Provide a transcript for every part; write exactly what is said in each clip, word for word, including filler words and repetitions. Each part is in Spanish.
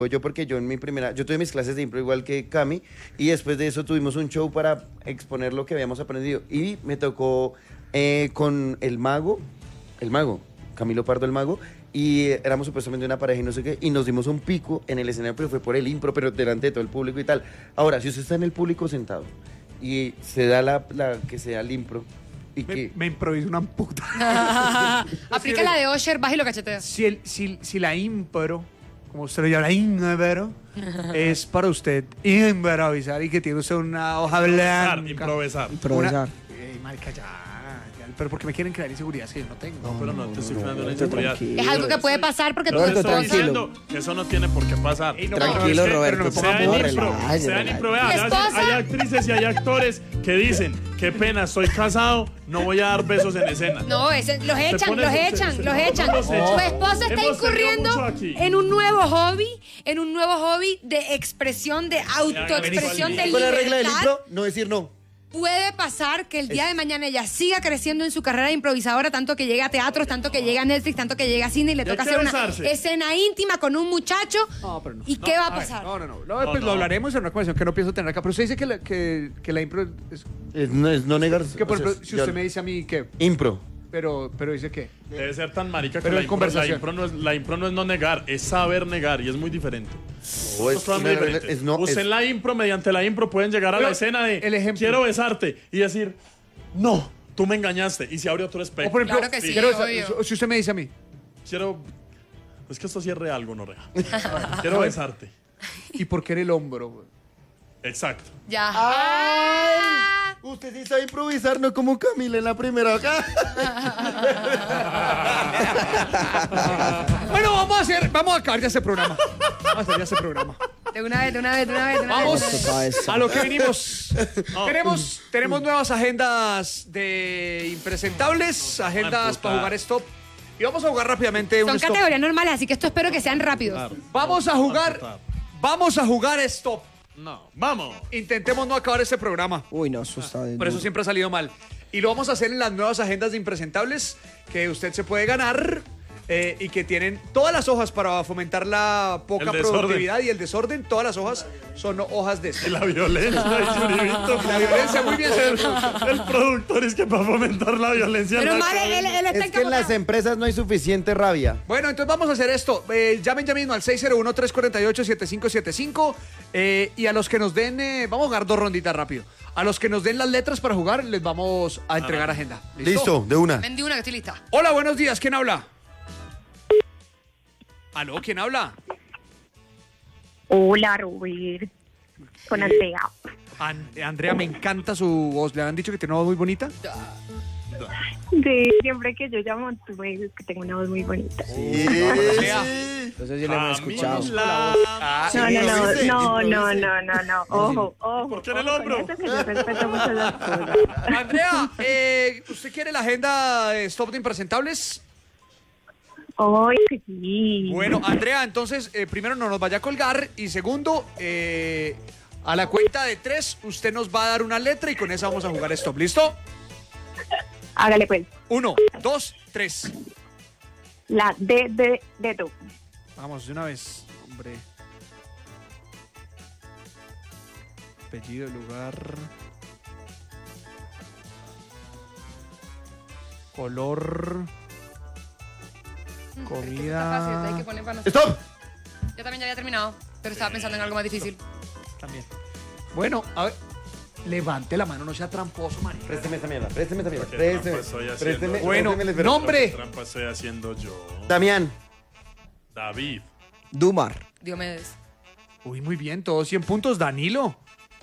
yo porque yo en mi primera, yo tuve mis clases de impro igual que Cami y después de eso tuvimos un show para exponer lo que habíamos aprendido y me tocó eh, con el mago, el mago, Camilo Pardo el mago y éramos supuestamente una pareja y no sé qué y nos dimos un pico en el escenario pero fue por el impro pero delante de todo el público y tal. Ahora, si usted está en el público sentado y se da la, la que sea el impro y me, que... me improviso una puta. Aplica la de Osher, baja y lo cachetea. Si, el, si, si la impro, como usted lo llama, la impro, es para usted improvisar y que tiene usted una hoja blanca. Improvisar. Improvisar. Una, eh, marica, ya, ya, pero porque me quieren crear inseguridades que yo no tengo. No, pero no, te estoy creando una Roberto, inseguridad. tranquilo. Es algo que puede pasar porque tú Yo te Roberto, estoy tranquilo. diciendo que eso no tiene por qué pasar. Ey, no, Tranquilo, pero es que- pero no me Roberto, ponga Sean no, morro. impro, relájese, sean relájese. impro. Vean, Mi hay- esposa- hay actrices y hay actores que dicen, qué pena, estoy casado, no voy a dar besos en escena. No, ese- los echan, ponen- los se- echan, se- los se- echan. los Tu echan. esposa está Hemos tenido incurriendo mucho aquí. en un nuevo hobby, en un nuevo hobby de expresión, de autoexpresión, de Con la regla del libertad. impro, no decir no. Puede pasar que el día de mañana ella siga creciendo en su carrera de improvisadora, tanto que llegue a teatros, tanto que llegue a Netflix, tanto que llegue a cine y le Y hay toca que hacer una besarse. escena íntima con un muchacho. No, pero no. ¿Y No, qué va a ver, pasar? No, no, no. No, No, pues no. lo hablaremos en una conversación que no pienso tener acá. Pero usted dice que la, que, que la impro es... Es no, es no negar. Que por o sea, ejemplo, si ya- usted me dice a mí que... Impro. Pero, pero dice que... Debe ser tan marica que Pero la en impro, la, conversación. impro no es, la impro no es no negar, es saber negar y es muy diferente. O es Dos cosas una muy regla- diferentes. es no- Usted es- en la impro, mediante la impro, pueden llegar a Pero la escena de el ejemplo. quiero besarte y decir, no, tú me engañaste y se abre otro espectro. O por ejemplo, Claro que sí, quiero- obvio. si usted me dice a mí, Quiero. Es que esto sí es real, gonorrea. Quiero besarte. ¿y por qué en el hombro? güey? Exacto. Ya. ¡Ay! Usted sí sabe improvisar, no como Camila en la primera. Bueno, vamos a hacer, vamos a acabar ya ese programa. Vamos a hacer ya ese programa. De una vez, de una vez, de una vez. De una vez, de una vez. Vamos a lo que vinimos. tenemos, tenemos nuevas agendas de impresentables, agendas puta. para jugar stop. Y vamos a jugar rápidamente un Son stop. categorías normales, así que esto espero que sean rápidos. Claro. Vamos a jugar, vamos a jugar stop. No. Vamos. Intentemos no acabar este programa. Uy, no, eso está de Por eso duro. siempre ha salido mal. Y lo vamos a hacer en las nuevas agendas de impresentables que usted se puede ganar eh, y que tienen todas las hojas para fomentar la poca El desorden. productividad y el desorden. Todas las hojas son hojas de Y la violencia, y Yuribito. La violencia, muy bien. El, el productor es que para fomentar la violencia. Pero en la mal, él, él, él está Es que en encabronado. las empresas no hay suficiente rabia. Bueno, entonces vamos a hacer esto. Eh, llamen ya mismo al seis cero uno, tres cuatro ocho, siete cinco siete cinco eh, y a los que nos den, eh, vamos a jugar dos ronditas rápido. A los que nos den las letras para jugar, les vamos a entregar agenda. Listo, de una. Vendí una que estoy lista. Hola, buenos días. ¿Quién habla? ¿Aló? ¿Quién habla? Hola, Robert. Con Andrea. An- Andrea, me encanta su voz. ¿Le han dicho que tiene una voz muy bonita? Sí, siempre que yo llamo, tú me dices que tengo una voz muy bonita. Andrea. Entonces yo le hemos escuchado. Camila. No, no, no, improvise, no, no, improvise. no, no, no. Ojo, ojo. ¿Por qué en el ojo hombro? con eso, que yo respeto mucho las cosas. Andrea, eh, ¿usted quiere la agenda de Stop de Impresentables? Ay, que sí. Bueno, Andrea, entonces, eh, primero no nos vaya a colgar y segundo, eh, a la cuenta de tres, usted nos va a dar una letra y con esa vamos a jugar Stop. ¿Listo? Hágale pues. Uno, dos, tres. La D de dedo. Vamos, de una vez, hombre. Apellido, lugar. Color. Está fácil, Comida. hay que poner para nosotros. ¡Stop! Yo también ya había terminado, pero estaba pensando en algo más difícil. También. Bueno, a ver. Levante la mano, no sea tramposo, marica. Présteme esa mierda, présteme esa mierda. ¿Qué Présteme, trampa estoy haciendo? présteme, Bueno, présteme el esfero. no. Hombre. ¿Qué trampa estoy haciendo yo? Damián. David. Dumar. Diomedes. Uy, muy bien, todos cien puntos. Danilo.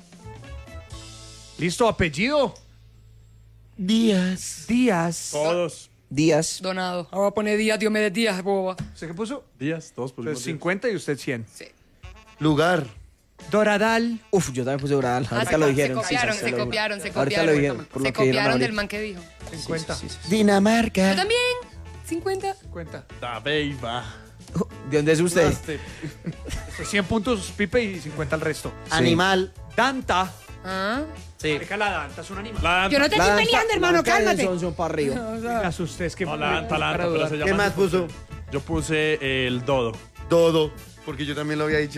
Listo, apellido. Díaz. Díaz. Todos. Díaz. Donado. Ahora voy a poner Díaz, Diomedes Díaz, boba. ¿Usted qué puso? Díaz, todos Usted pusimos días. cincuenta y usted cien. Sí. Lugar. Doradal. Uf, yo también puse Ural. Ah, Ahorita se, lo se dijeron. sí, copiaron, sí, se lo- copiaron, se Ahorita copiaron. lo dijeron. Por Se lo que dijeron copiaron del ahorita. man que dijo. cincuenta. Sí, sí, sí. Dinamarca. Yo también. cincuenta. cincuenta. Dabeiba. ¿De dónde es usted? cien puntos Pipe y cincuenta al resto. Animal. Danta. Ah. Sí. Marica, la Danta es un animal. La Yo no te La estoy danza- peleando, hermano, la danza de cálmate. Son, son para arriba. Me asusté, es que... No, la Danta, la para Danta, pero dudar. se llama ¿Qué más así puso? porque Yo puse el dodo. Dodo. Porque yo también lo había dicho.